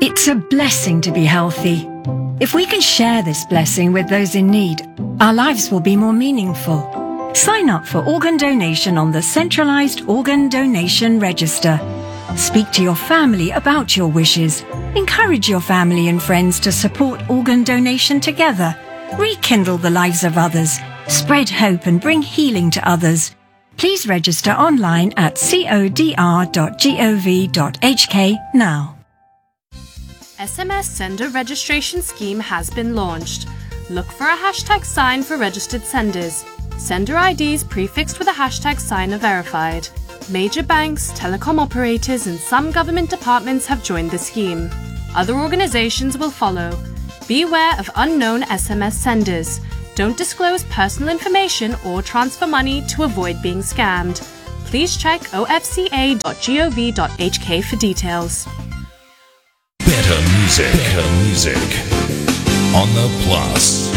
It's a blessing to be healthy. If we can share this blessing with those in need, our lives will be more meaningful. Sign up for organ donation on the Centralised Organ Donation Register. Speak to your family about your wishes. Encourage your family and friends to support organ donation together. Rekindle the lives of others. Spread hope and bring healing to others. Please register online at codr.gov.hk now. SMS Sender Registration Scheme has been launched. Look for a hashtag sign for registered senders. Sender IDs prefixed with a hashtag sign are verified. Major banks, telecom operators and some government departments have joined the scheme. Other organisations will follow. Beware of unknown SMS senders. Don't disclose personal information or transfer money to avoid being scammed. Please check ofca.gov.hk for details. Better music on the Plus.